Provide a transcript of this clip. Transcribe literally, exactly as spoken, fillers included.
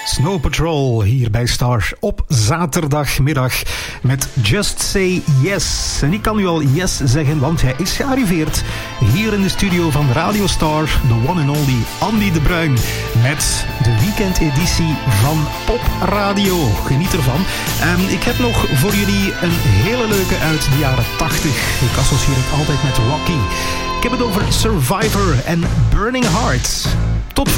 Snow Patrol hier bij Star op zaterdagmiddag met Just Say Yes. En ik kan nu al yes zeggen, want hij is gearriveerd hier in de studio van Radio Star, the one and only Andy de Bruin, met de weekendeditie van Pop Radio. Geniet ervan. Um, ik heb nog voor jullie een hele leuke uit de jaren tachtig. Ik associeer het altijd met Rocky. Ik heb het over Survivor en Burning Hearts. Tot